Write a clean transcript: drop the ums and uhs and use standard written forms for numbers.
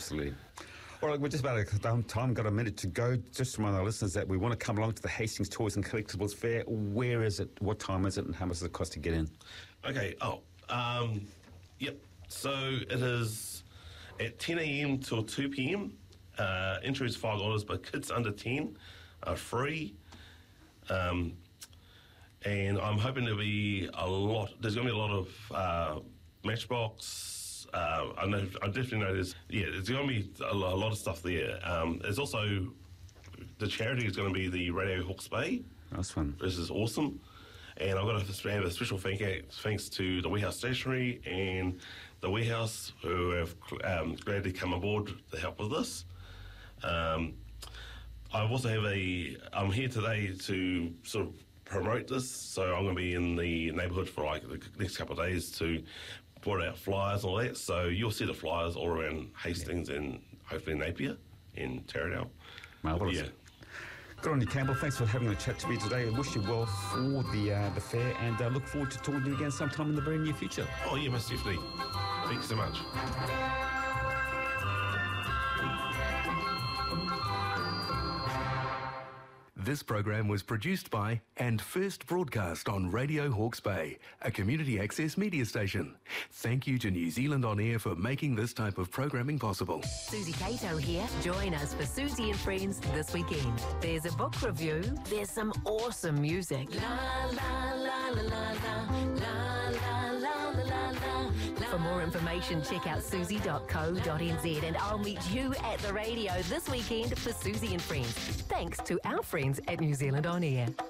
Absolutely. All right, we're just about time. Got a minute to go. Just to remind our listeners that we want to come along to the Hastings Toys and Collectibles Fair. Where is it? What time is it? And how much does it cost to get in? Okay. Yep. So it is at 10 a.m. till 2 p.m. Entry is $5, but kids under 10 are free. And I'm hoping there'll be a lot. There's going to be a lot of Matchbox. I definitely know there's going to be a lot of stuff there. There's also the charity is going to be the Radio Hawke's Bay. Nice one. This is awesome. And I've got to have a special thanks to the Warehouse Stationery and the Warehouse who have gladly come aboard to help with this. I also have I'm here today to sort of promote this, so I'm going to be in the neighbourhood for like the next couple of days to put out flyers and all that, so you'll see the flyers all around Hastings and hopefully Napier and Taradale. Marvellous. Yeah. Good on you, Campbell. Thanks for having a chat to me today. I wish you well for the fair, and look forward to talking to you again sometime in the very near future. Oh yeah, most definitely. Thanks so much. This program was produced by and first broadcast on Radio Hawke's Bay, a community access media station. Thank you to New Zealand On Air for making this type of programming possible. Susie Cato here. Join us for Susie and Friends this weekend. There's a book review. There's some awesome music. La, la, la, la, la, la, la, la, la, la, la. For more information, check out susie.co.nz, and I'll meet you at the radio this weekend for Susie and Friends. Thanks to our friends at New Zealand On Air.